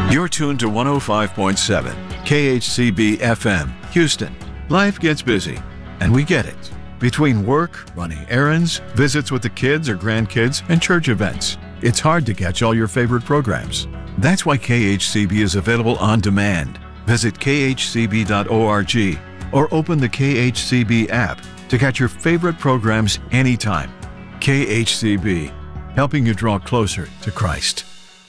You're tuned to 105.7 KHCB FM, Houston. Life gets busy, and we get it. Between work, running errands, visits with the kids or grandkids, and church events, it's hard to catch all your favorite programs. That's why KHCB is available on demand. Visit khcb.org or open the KHCB app to catch your favorite programs anytime. KHCB, helping you draw closer to Christ.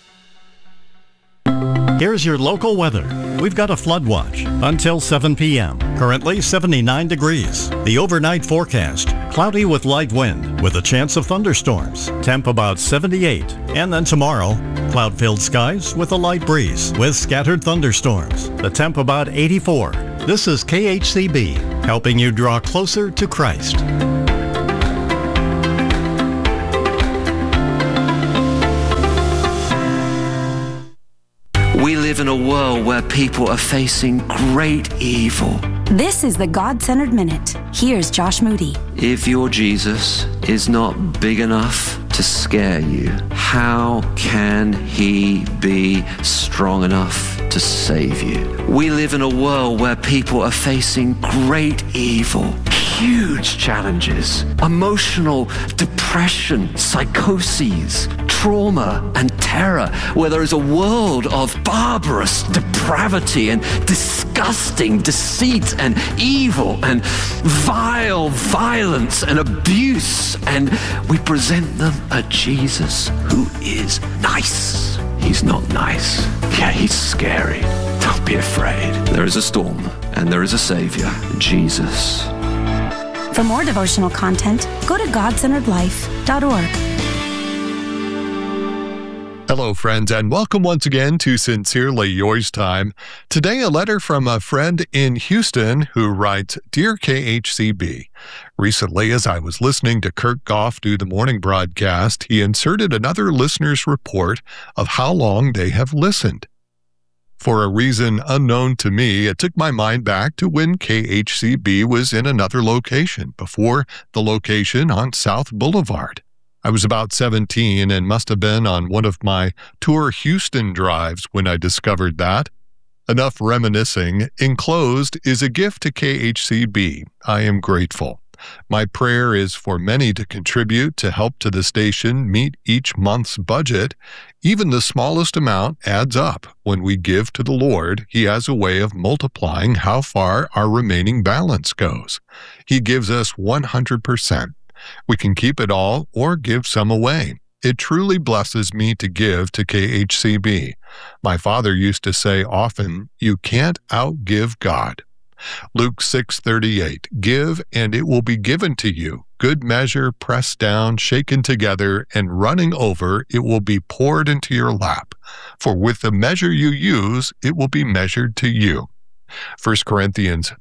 Here's your local weather. We've got a flood watch until 7 p.m. Currently 79 degrees. The overnight forecast, cloudy with light wind with a chance of thunderstorms. Temp about 78. And then tomorrow, cloud-filled skies with a light breeze with scattered thunderstorms. The temp about 84. This is KHCB, helping you draw closer to Christ. We live in a world where people are facing great evil. This is the God-Centered Minute. Here's Josh Moody. If your Jesus is not big enough to scare you, how can he be strong enough to save you? We live in a world where people are facing great evil, huge challenges, emotional depression, psychoses, trauma and terror, where there is a world of barbarous depravity and disgusting deceit and evil and vile violence and abuse, and we present them a Jesus who is nice. He's not nice. Yeah, he's scary. Don't be afraid. There is a storm and there is a Savior, Jesus. For more devotional content, go to godcenteredlife.org. Hello, friends, and welcome once again to Sincerely Yours Time. Today, a letter from a friend in Houston who writes, Dear KHCB, recently as I was listening to Kurt Goff do the morning broadcast, he inserted another listener's report of how long they have listened. For a reason unknown to me, it took my mind back to when KHCB was in another location, before the location on South Boulevard. I was about 17 and must have been on one of my Tour Houston drives when I discovered that. Enough reminiscing. Enclosed is a gift to KHCB. I am grateful. My prayer is for many to contribute to help to the station meet each month's budget. Even the smallest amount adds up. When we give to the Lord, He has a way of multiplying how far our remaining balance goes. He gives us 100%. We can keep it all or give some away. It truly blesses me to give to KHCB. My father used to say often, you can't outgive God. Luke 6:38, give and it will be given to you. Good measure, pressed down, shaken together, and running over, it will be poured into your lap. For with the measure you use, it will be measured to you. 1 Corinthians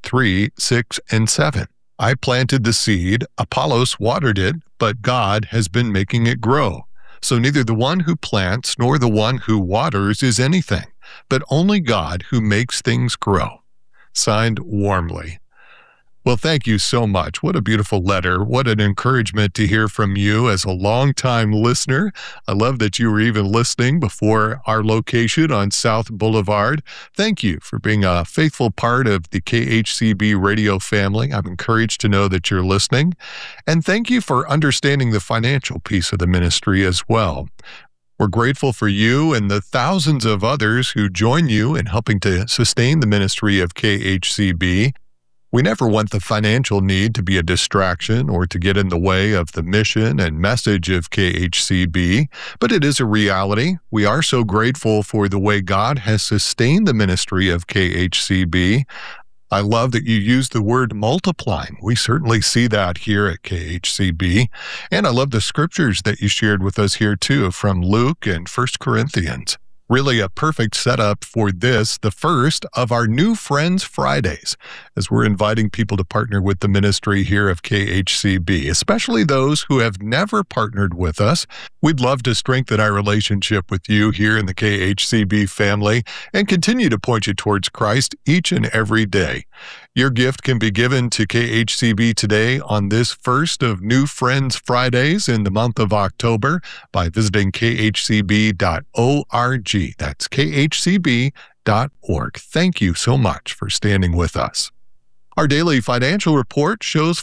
3:6 and 7. I planted the seed, Apollos watered it, but God has been making it grow. So neither the one who plants nor the one who waters is anything, but only God who makes things grow. Signed, Warmly. Well, thank you so much. What a beautiful letter. What an encouragement to hear from you as a longtime listener. I love that you were even listening before our location on South Boulevard. Thank you for being a faithful part of the KHCB radio family. I'm encouraged to know that you're listening. And thank you for understanding the financial piece of the ministry as well. We're grateful for you and the thousands of others who join you in helping to sustain the ministry of KHCB. We never want the financial need to be a distraction or to get in the way of the mission and message of KHCB, but it is a reality. We are so grateful for the way God has sustained the ministry of KHCB. I love that you use the word multiplying. We certainly see that here at KHCB. And I love the scriptures that you shared with us here too from Luke and 1 Corinthians. Really a perfect setup for this, the first of our New Friends Fridays. as we're inviting people to partner with the ministry here of KHCB, especially those who have never partnered with us. We'd love to strengthen our relationship with you here in the KHCB family and continue to point you towards Christ each and every day. Your gift can be given to KHCB today on this first of New Friends Fridays in the month of October by visiting khcb.org. That's khcb.org. Thank you so much for standing with us. Our daily financial report shows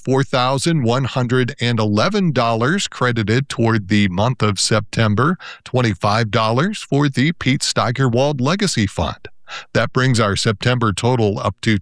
$4,111 credited toward the month of September, $25 for the Pete Steigerwald Legacy Fund. That brings our September total up to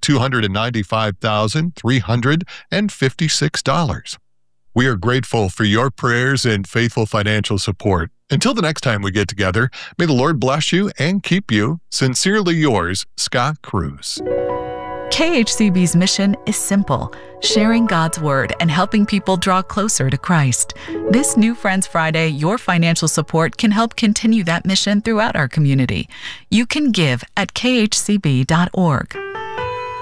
$295,356. We are grateful for your prayers and faithful financial support. Until the next time we get together, may the Lord bless you and keep you. Sincerely yours, Scott Cruz. KHCB's mission is simple: sharing God's Word and helping people draw closer to Christ. This New Friends Friday, your financial support can help continue that mission throughout our community. You can give at khcb.org.